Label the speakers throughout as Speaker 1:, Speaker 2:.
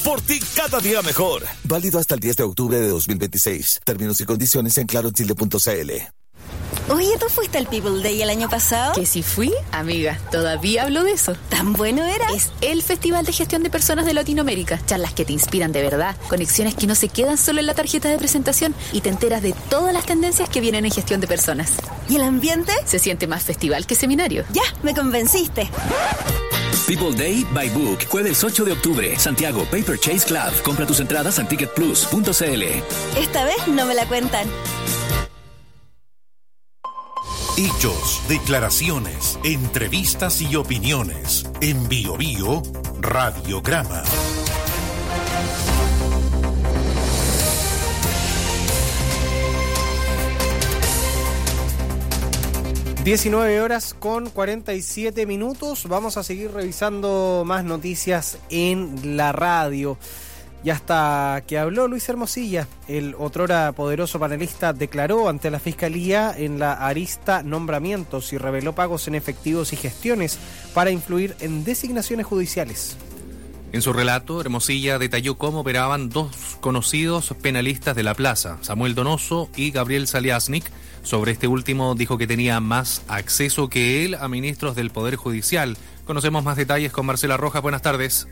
Speaker 1: Por ti cada día mejor. Válido hasta el 10 de octubre de 2026. Términos y condiciones en clarochile.cl.
Speaker 2: Oye, ¿tú fuiste al People Day el año pasado?
Speaker 3: Que si fui, amiga, todavía hablo de eso.
Speaker 2: ¿Tan bueno era?
Speaker 3: Es el Festival de Gestión de Personas de Latinoamérica. Charlas que te inspiran de verdad, conexiones que no se quedan solo en la tarjeta de presentación y te enteras de todas las tendencias que vienen en gestión de personas.
Speaker 2: ¿Y el ambiente?
Speaker 3: Se siente más festival que seminario.
Speaker 2: Ya, me convenciste.
Speaker 4: People Day by Book, jueves 8 de octubre, Santiago, Paper Chase Club. Compra tus entradas en ticketplus.cl.
Speaker 2: Esta vez no me la cuentan.
Speaker 5: Hechos, declaraciones, entrevistas y opiniones. En Bio Bio, Radiograma.
Speaker 6: (19:47). Vamos a seguir revisando más noticias en la radio. Y hasta que habló Luis Hermosilla, el otrora poderoso panelista, declaró ante la Fiscalía en la arista nombramientos y reveló pagos en efectivos y gestiones para influir en designaciones judiciales.
Speaker 7: En su relato, Hermosilla detalló cómo operaban dos conocidos penalistas de la plaza, Samuel Donoso y Gabriel Saliasnik. Sobre este último dijo que tenía más acceso que él a ministros del Poder Judicial. Conocemos más detalles con Marcela Rojas. Buenas tardes.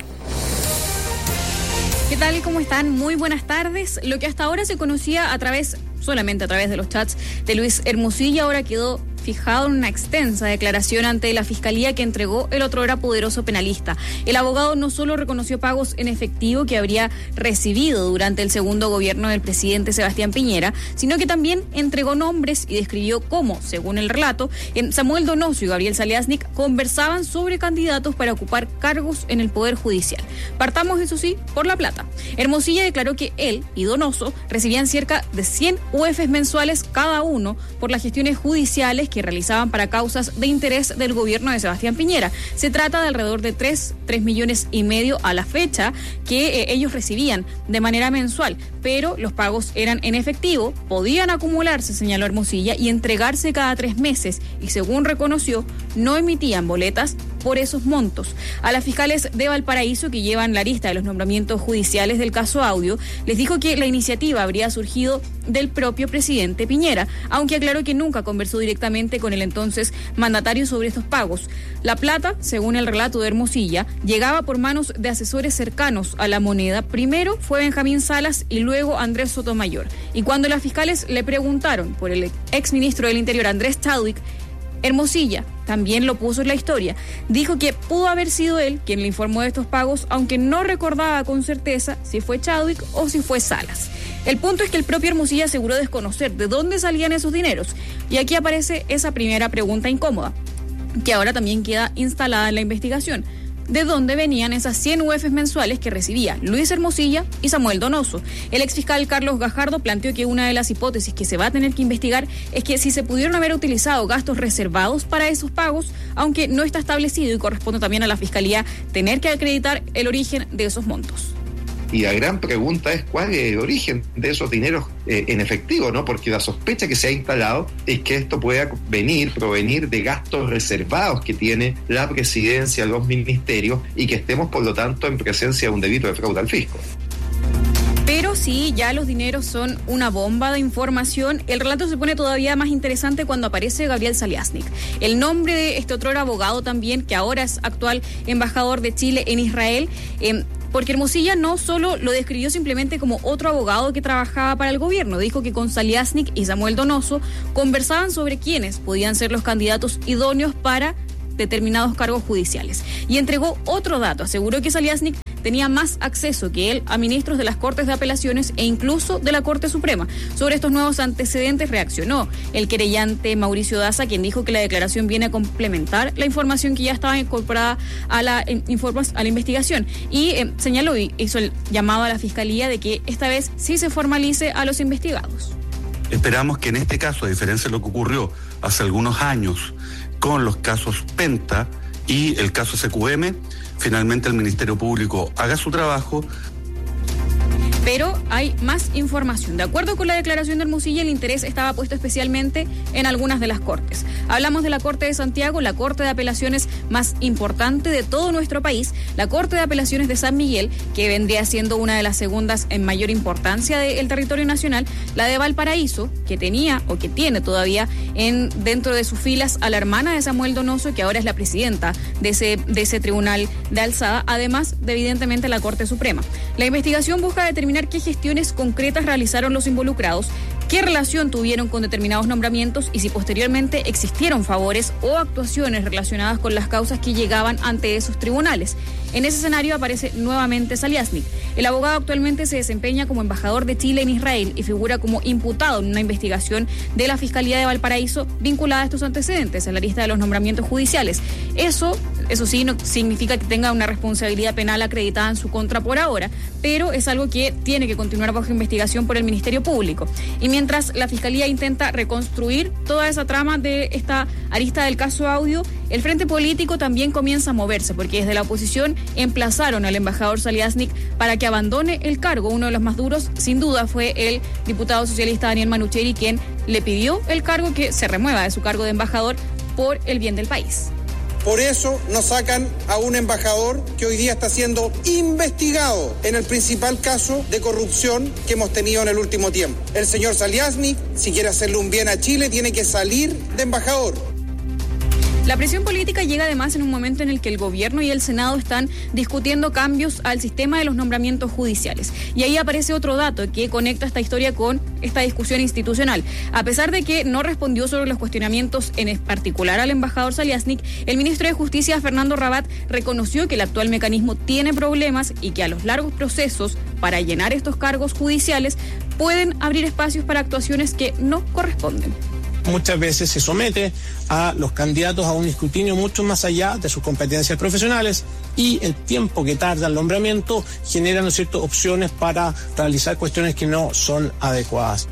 Speaker 8: ¿Qué tal? ¿Cómo están? Muy buenas tardes. Lo que hasta ahora se conocía solamente a través de los chats de Luis Hermosilla, ahora quedó fijado en una extensa declaración ante la Fiscalía que entregó el otrora poderoso penalista. El abogado no solo reconoció pagos en efectivo que habría recibido durante el segundo gobierno del presidente Sebastián Piñera, sino que también entregó nombres y describió cómo, según el relato, Samuel Donoso y Gabriel Saliasnik conversaban sobre candidatos para ocupar cargos en el Poder Judicial. Partamos, eso sí, por la plata. Hermosilla declaró que él y Donoso recibían cerca de 100 UFs mensuales cada uno por las gestiones judiciales que realizaban para causas de interés del gobierno de Sebastián Piñera. Se trata de alrededor de 3 millones y medio a la fecha que ellos recibían de manera mensual, pero los pagos eran en efectivo, podían acumularse, señaló Hermosilla, y entregarse cada 3 meses, y según reconoció, no emitían boletas por esos montos. A las fiscales de Valparaíso, que llevan la lista de los nombramientos judiciales del caso Audio, les dijo que la iniciativa habría surgido del propio presidente Piñera, aunque aclaró que nunca conversó directamente con el entonces mandatario sobre estos pagos. La plata, según el relato de Hermosilla, llegaba por manos de asesores cercanos a la moneda. Primero fue Benjamín Salas y luego Andrés Sotomayor. Y cuando las fiscales le preguntaron por el exministro del Interior, Andrés Chadwick, Hermosilla también lo puso en la historia. Dijo que pudo haber sido él quien le informó de estos pagos, aunque no recordaba con certeza si fue Chadwick o si fue Salas. El punto es que el propio Hermosilla aseguró desconocer de dónde salían esos dineros. Y aquí aparece esa primera pregunta incómoda, que ahora también queda instalada en la investigación. ¿De dónde venían esas 100 UFs mensuales que recibía Luis Hermosilla y Samuel Donoso? El exfiscal Carlos Gajardo planteó que una de las hipótesis que se va a tener que investigar es que si se pudieron haber utilizado gastos reservados para esos pagos, aunque no está establecido y corresponde también a la Fiscalía tener que acreditar el origen de esos montos.
Speaker 9: Y la gran pregunta es cuál es el origen de esos dineros en efectivo, ¿no? Porque la sospecha que se ha instalado es que esto pueda provenir de gastos reservados que tiene la presidencia, los ministerios, y que estemos, por lo tanto, en presencia de un delito de fraude al fisco.
Speaker 8: Pero sí, ya los dineros son una bomba de información. El relato se pone todavía más interesante cuando aparece Gabriel Saliasnik. El nombre de este otro abogado también, que ahora es actual embajador de Chile en Israel, porque Hermosilla no solo lo describió simplemente como otro abogado que trabajaba para el gobierno, dijo que con Saliasnik y Samuel Donoso conversaban sobre quiénes podían ser los candidatos idóneos para determinados cargos judiciales. Y entregó otro dato, aseguró que Saliasnik tenía más acceso que él a ministros de las Cortes de Apelaciones e incluso de la Corte Suprema. Sobre estos nuevos antecedentes reaccionó el querellante Mauricio Daza, quien dijo que la declaración viene a complementar la información que ya estaba incorporada a la investigación, y señaló y hizo el llamado a la Fiscalía de que esta vez sí se formalice a los investigados.
Speaker 10: Esperamos que en este caso, a diferencia de lo que ocurrió hace algunos años con los casos Penta y el caso SQM, finalmente el Ministerio Público haga su trabajo.
Speaker 8: Pero hay más información. De acuerdo con la declaración del Mosilla, el interés estaba puesto especialmente en algunas de las cortes. Hablamos de la Corte de Santiago, la Corte de Apelaciones más importante de todo nuestro país, la Corte de Apelaciones de San Miguel, que vendría siendo una de las segundas en mayor importancia del territorio nacional, la de Valparaíso, que tenía o que tiene todavía dentro de sus filas a la hermana de Samuel Donoso, que ahora es la presidenta de ese tribunal de alzada, además de evidentemente la Corte Suprema. La investigación busca determinar qué gestiones concretas realizaron los involucrados, qué relación tuvieron con determinados nombramientos y si posteriormente existieron favores o actuaciones relacionadas con las causas que llegaban ante esos tribunales. En ese escenario aparece nuevamente Zaliaznik. El abogado actualmente se desempeña como embajador de Chile en Israel y figura como imputado en una investigación de la Fiscalía de Valparaíso vinculada a estos antecedentes en la lista de los nombramientos judiciales. Eso sí, no significa que tenga una responsabilidad penal acreditada en su contra por ahora, pero es algo que tiene que continuar bajo investigación por el Ministerio Público. Y mientras la Fiscalía intenta reconstruir toda esa trama de esta arista del caso Audio, el frente político también comienza a moverse, porque desde la oposición emplazaron al embajador Zaliaznik para que abandone el cargo. Uno de los más duros, sin duda, fue el diputado socialista Daniel Manucheri, quien le pidió el cargo, que se remueva de su cargo de embajador por el bien del país.
Speaker 11: Por eso nos sacan a un embajador que hoy día está siendo investigado en el principal caso de corrupción que hemos tenido en el último tiempo. El señor Zaliaznik, si quiere hacerle un bien a Chile, tiene que salir de embajador.
Speaker 8: La presión política llega además en un momento en el que el gobierno y el Senado están discutiendo cambios al sistema de los nombramientos judiciales. Y ahí aparece otro dato que conecta esta historia con esta discusión institucional. A pesar de que no respondió sobre los cuestionamientos en particular al embajador Zaliaznik, el ministro de Justicia, Fernando Rabat, reconoció que el actual mecanismo tiene problemas y que a los largos procesos para llenar estos cargos judiciales pueden abrir espacios para actuaciones que no corresponden.
Speaker 12: Muchas veces se somete a los candidatos a un escrutinio mucho más allá de sus competencias profesionales y el tiempo que tarda el nombramiento genera, ¿no es cierto?, opciones para realizar cuestiones que no son adecuadas.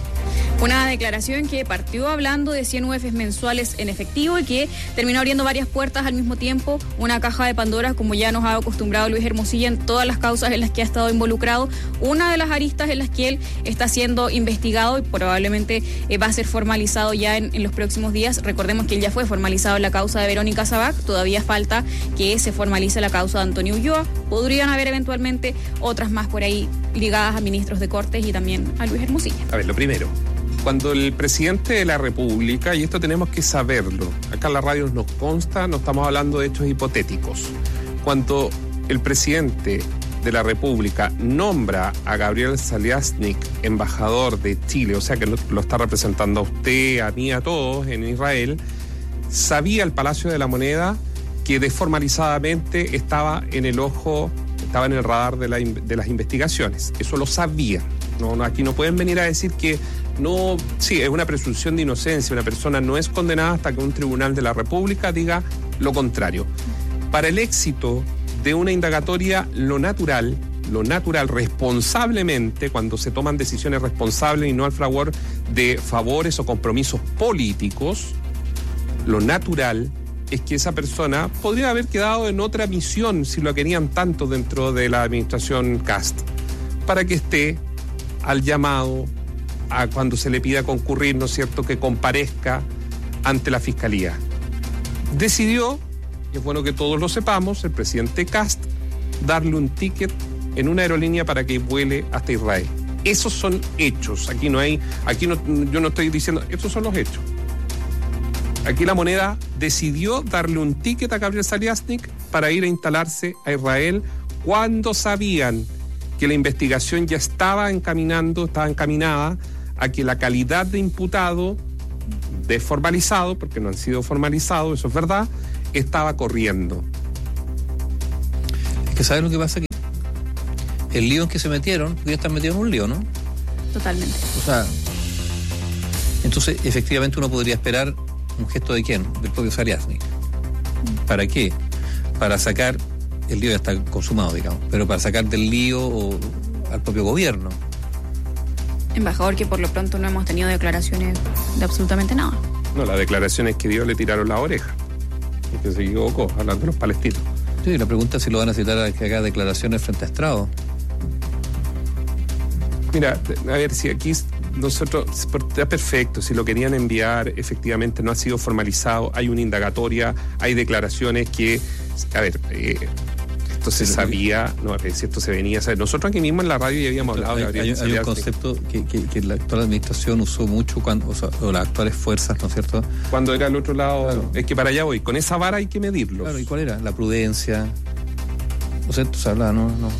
Speaker 8: Una declaración que partió hablando de 100 UFs mensuales en efectivo y que terminó abriendo varias puertas al mismo tiempo, una caja de Pandora, como ya nos ha acostumbrado Luis Hermosilla en todas las causas en las que ha estado involucrado, una de las aristas en las que él está siendo investigado y probablemente va a ser formalizado ya en los próximos días. Recordemos que él ya fue formalizado en la causa de Verónica Sabac, todavía falta que se formalice la causa de Antonio Ulloa, podrían haber eventualmente otras más por ahí ligadas a ministros de Cortes y también a Luis Hermosilla.
Speaker 13: A ver, lo primero, cuando el presidente de la República, y esto tenemos que saberlo, acá en la radio nos consta, no estamos hablando de hechos hipotéticos, cuando el presidente de la República nombra a Gabriel Zaliaznik embajador de Chile, o sea que lo está representando a usted, a mí, a todos en Israel, sabía el Palacio de la Moneda que desformalizadamente estaba en el ojo, estaba en el radar de las investigaciones. Eso lo sabían. No, aquí no pueden venir a decir que no, sí, es una presunción de inocencia, una persona no es condenada hasta que un tribunal de la República diga lo contrario. Para el éxito de una indagatoria, lo natural, responsablemente, cuando se toman decisiones responsables y no al fragor de favores o compromisos políticos, lo natural es que esa persona podría haber quedado en otra misión si lo querían tanto dentro de la administración Kast, para que esté al llamado a cuando se le pida concurrir, ¿no es cierto?, que comparezca ante la Fiscalía. Decidió, y es bueno que todos lo sepamos, el presidente Kast, darle un ticket en una aerolínea para que vuele hasta Israel. Esos son hechos. Yo no estoy diciendo, estos son los hechos. Aquí la Moneda decidió darle un ticket a Gabriel Zaliaznik para ir a instalarse a Israel cuando sabían que la investigación ya estaba encaminada a que la calidad de imputado desformalizado, porque no han sido formalizados, eso es verdad, estaba corriendo.
Speaker 14: Es que ¿sabes lo que pasa? Que el lío en que se metieron, porque ya están metidos en un lío, ¿no?
Speaker 8: Totalmente.
Speaker 14: O sea, entonces efectivamente uno podría esperar un gesto de ¿quién? Del propio Zaliaznik. ¿Para qué? Para sacar, el lío ya está consumado, digamos, pero para sacar del lío al propio gobierno.
Speaker 8: Embajador, que por lo pronto no hemos tenido declaraciones de absolutamente nada.
Speaker 13: No, las declaraciones que dio le tiraron la oreja, porque se equivocó, hablando de los palestinos.
Speaker 14: Sí, la pregunta es si lo van a citar a que haga declaraciones frente a Estrado.
Speaker 13: Mira, a ver, si aquí nosotros, está perfecto, si lo querían enviar, efectivamente no ha sido formalizado, hay una indagatoria, hay declaraciones que, a ver, esto se sabía, no, si esto se venía a saber. Nosotros aquí mismo en la radio ya habíamos hablado de Gabriel Saliasnik. Hay un
Speaker 14: concepto que la actual administración usó mucho, o las actuales fuerzas, ¿no es cierto?
Speaker 13: Cuando era al otro lado, claro. Es que para allá voy, con esa vara hay que medirlo.
Speaker 14: Claro, ¿y cuál era? La prudencia, ¿no es cierto? Se habla,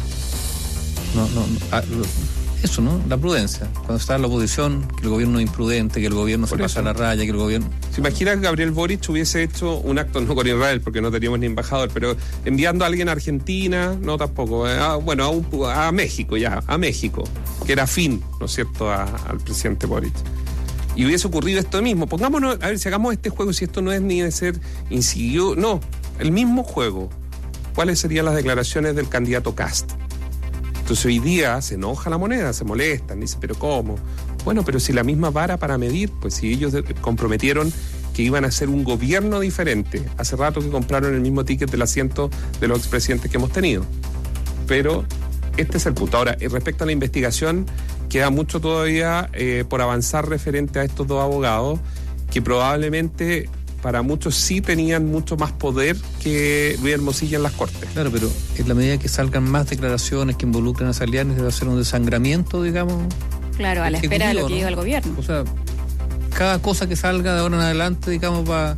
Speaker 14: eso, ¿no? La prudencia. Cuando estaba en la oposición, que el gobierno es imprudente, que el gobierno se pasa a la raya, que el gobierno...
Speaker 13: ¿Se imagina que Gabriel Boric hubiese hecho un acto, no con Israel, porque no teníamos ni embajador, pero enviando a alguien a Argentina, no tampoco, a México a México, que era afín, ¿no es cierto?, al presidente Boric. Y hubiese ocurrido esto mismo. Pongámonos, a ver, si hagamos este juego, si esto no es ni de ser incidió, no, el mismo juego. ¿Cuáles serían las declaraciones del candidato Kast? Entonces hoy día se enoja la moneda, se molestan, dice, ¿pero cómo? Bueno, pero si la misma vara para medir, pues si ellos comprometieron que iban a hacer un gobierno diferente, hace rato que compraron el mismo ticket del asiento de los expresidentes que hemos tenido. Pero este es el punto. Ahora, respecto a la investigación, queda mucho todavía por avanzar referente a estos dos abogados, que probablemente... para muchos sí tenían mucho más poder que Luis Hermosilla en las Cortes.
Speaker 14: Claro, pero en la medida que salgan más declaraciones que involucren a Saliasnik, debe hacer un desangramiento, digamos.
Speaker 8: Claro, a la espera de lo que diga el gobierno.
Speaker 14: O sea, cada cosa que salga de ahora en adelante, digamos, va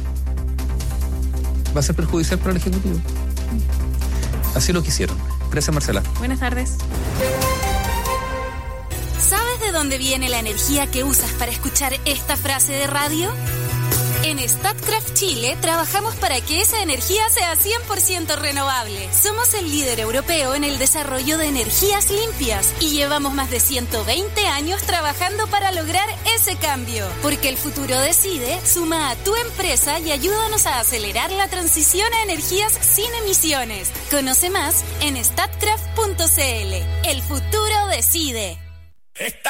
Speaker 14: a ser perjudicial para el Ejecutivo. Así lo quisieron. Gracias, Marcela.
Speaker 8: Buenas tardes.
Speaker 2: ¿Sabes de dónde viene la energía que usas para escuchar esta frase de radio? En Statkraft Chile trabajamos para que esa energía sea 100% renovable. Somos el líder europeo en el desarrollo de energías limpias y llevamos más de 120 años trabajando para lograr ese cambio. Porque el futuro decide, suma a tu empresa y ayúdanos a acelerar la transición a energías sin emisiones. Conoce más en statkraft.cl. El futuro decide.